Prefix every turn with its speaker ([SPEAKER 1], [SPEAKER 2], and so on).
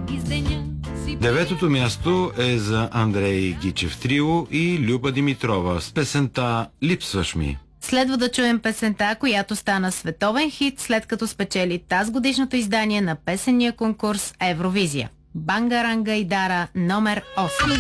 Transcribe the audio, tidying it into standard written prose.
[SPEAKER 1] Деветото място е за Андрей Гичев Трио и Люба Димитрова с песента «Липсваш ми».
[SPEAKER 2] Следва да чуем песента, която стана световен хит, след като спечели тазгодишното издание на песенния конкурс Евровизия. Бангаранга Идара номер 8.